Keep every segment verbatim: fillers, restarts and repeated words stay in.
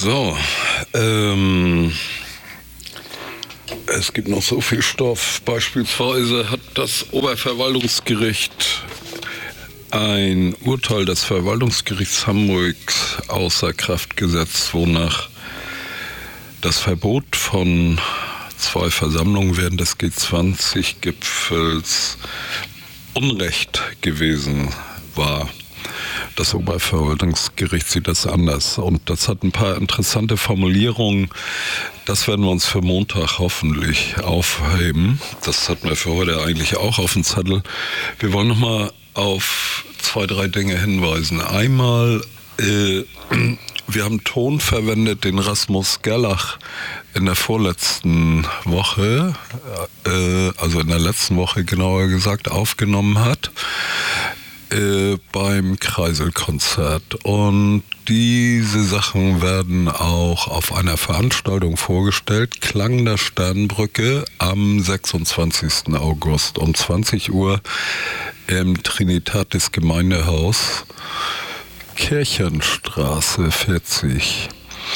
So, ähm, es gibt noch so viel Stoff. Beispielsweise hat das Oberverwaltungsgericht ein Urteil des Verwaltungsgerichts Hamburg außer Kraft gesetzt, wonach das Verbot von zwei Versammlungen während des G zwanzig Gipfels Unrecht gewesen war. Das Oberverwaltungsgericht sieht das anders und das hat ein paar interessante Formulierungen. Das werden wir uns für Montag hoffentlich aufheben. Das hatten wir für heute eigentlich auch auf dem Zettel. Wir wollen nochmal auf zwei, drei Dinge hinweisen. Einmal, äh, wir haben Ton verwendet, den Rasmus Gerlach in der vorletzten Woche, äh, also in der letzten Woche genauer gesagt, aufgenommen hat. Beim Kreiselkonzert. Und diese Sachen werden auch auf einer Veranstaltung vorgestellt, Klang der Sternbrücke, am sechsundzwanzigsten August um zwanzig Uhr im Trinitatis Gemeindehaus, Kirchenstraße vierzig.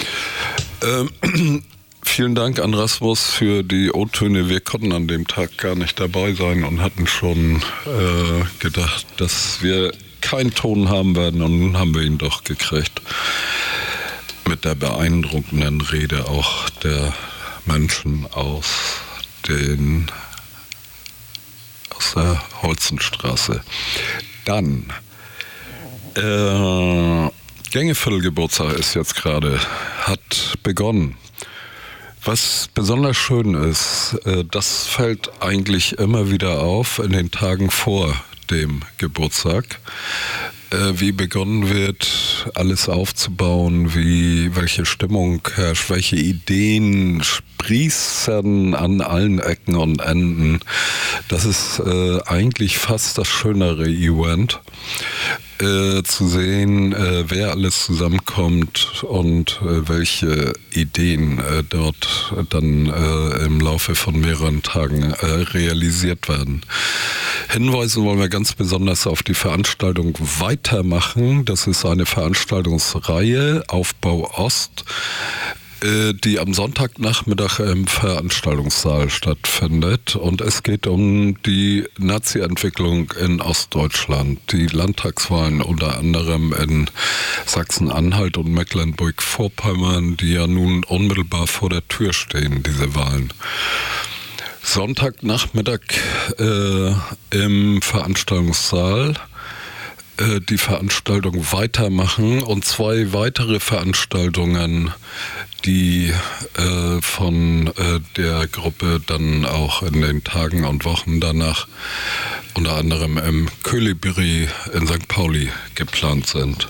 Ähm, Vielen Dank an Rasmus für die O-Töne. Wir konnten an dem Tag gar nicht dabei sein und hatten schon äh, gedacht, dass wir keinen Ton haben werden. Und nun haben wir ihn doch gekriegt. Mit der beeindruckenden Rede auch der Menschen aus, den, aus der Holzenstraße. Dann, äh, Gängeviertel-Geburtstag ist jetzt gerade, hat begonnen. Was besonders schön ist, das fällt eigentlich immer wieder auf in den Tagen vor dem Geburtstag, wie begonnen wird, alles aufzubauen, wie welche Stimmung herrscht, welche Ideen sprießen an allen Ecken und Enden. Das ist äh, eigentlich fast das schönere Event. Äh, zu sehen, äh, wer alles zusammenkommt und äh, welche Ideen äh, dort dann äh, im Laufe von mehreren Tagen äh, realisiert werden. Hinweisen wollen wir ganz besonders auf die Veranstaltung Weitermachen. Das ist eine Veranstaltungsreihe Aufbau Ost, die am Sonntagnachmittag im Veranstaltungssaal stattfindet. Und es geht um die Nazi-Entwicklung in Ostdeutschland. Die Landtagswahlen unter anderem in Sachsen-Anhalt und Mecklenburg-Vorpommern, die ja nun unmittelbar vor der Tür stehen, diese Wahlen. Sonntagnachmittag äh, im Veranstaltungssaal. Die Veranstaltung Weitermachen und zwei weitere Veranstaltungen, die äh, von äh, der Gruppe dann auch in den Tagen und Wochen danach unter anderem im Kölibrü in Sankt Pauli geplant sind.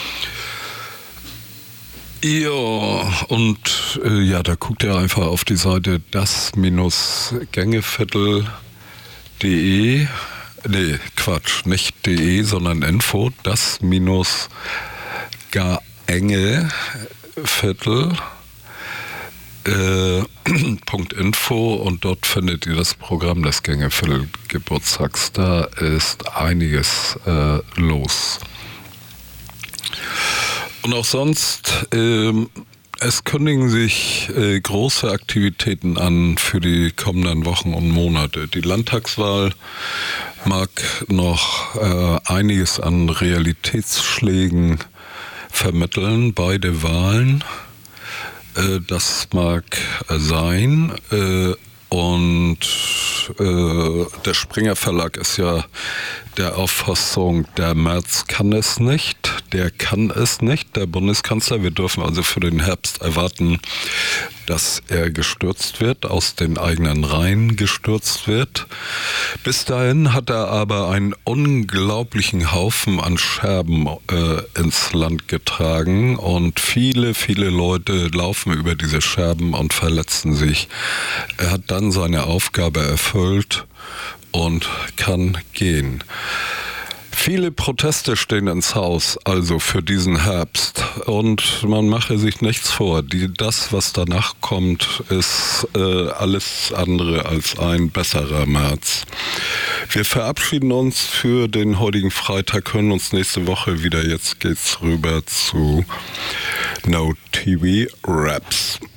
Ja, und äh, ja, da guckt ihr einfach auf die Seite das Gängeviertel punkt de. Nee, Quatsch, nicht de, sondern info, das minus Gängeviertel äh, Punkt info und dort findet ihr das Programm des Gängeviertel-Geburtstags. Da ist einiges äh, los. Und auch sonst, äh, es kündigen sich äh, große Aktivitäten an für die kommenden Wochen und Monate. Die Landtagswahl mag noch äh, einiges an Realitätsschlägen vermitteln, beide Wahlen. Äh, das mag äh, sein. Äh, und äh, der Springer Verlag ist ja der Auffassung, der Merz kann es nicht, der kann es nicht, der Bundeskanzler. Wir dürfen also für den Herbst erwarten, dass er gestürzt wird, aus den eigenen Reihen gestürzt wird. Bis dahin hat er aber einen unglaublichen Haufen an Scherben äh, ins Land getragen und viele, viele Leute laufen über diese Scherben und verletzen sich. Er hat dann seine Aufgabe erfüllt und kann gehen. Viele Proteste stehen ins Haus, also für diesen Herbst. Und man mache sich nichts vor. Die, das, was danach kommt, ist äh, alles andere als ein besserer März. Wir verabschieden uns für den heutigen Freitag, hören uns nächste Woche wieder. Jetzt geht's rüber zu No Tears. T V-Raps.